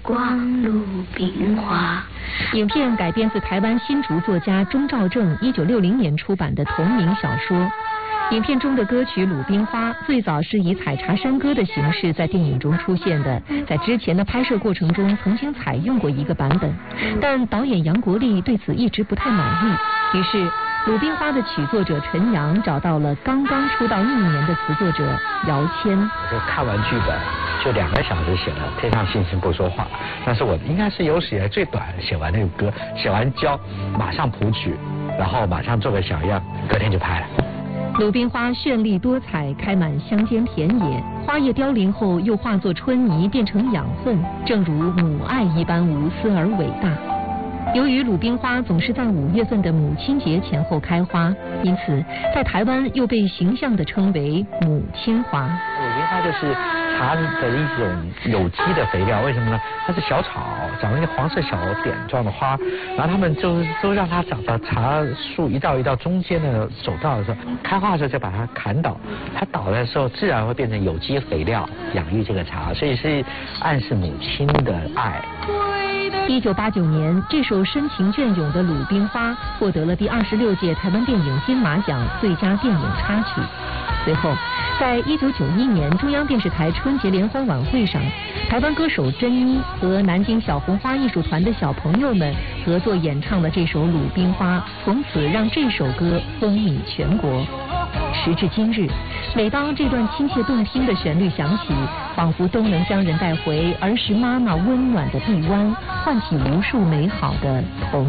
光鲁冰花。 影片改编自台湾新竹作家钟兆政1960年出版的同名小说。影片中的歌曲《鲁冰花》最早是以采茶山歌的形式在电影中出现的，在之前的拍摄过程中曾经采用过一个版本，但导演杨国立对此一直不太满意，于是《鲁冰花》的曲作者陈阳找到了刚刚出道1年的词作者姚谦。 我就看完剧本就2个小时写了《天上星星不说话》，那是我应该是有史以来最短写完那个歌，写完交马上谱曲，然后马上做个小样，隔天就拍了。 鲁冰花绚丽多彩，开满乡间田野，花叶凋零后又化作春泥，变成养分，正如母爱一般无私而伟大。由于鲁冰花总是在5月份的母亲节前后开花，因此在台湾又被形象地称为母亲花。 鲁冰花就是茶的一种有机的肥料，为什么呢？它是小草，长了一个黄色小点状的花，然后他们都让它长到茶树一道一道中间的走道的时候，开花的时候就把它砍倒，它倒的时候自然会变成有机肥料，养育这个茶，所以是暗示母亲的爱。 1989年，这首深情隽永的《鲁冰花》获得了第26届台湾电影金马奖最佳电影插曲。随后，在1991年中央电视台春节联欢晚会上，台湾歌手珍妮和南京小红花艺术团的小朋友们合作演唱了这首《鲁冰花》，从此让这首歌风靡全国。时至今日，每当这段亲切动听的旋律响起，仿佛都能将人带回儿时妈妈温暖的臂弯，唤起无数美好的童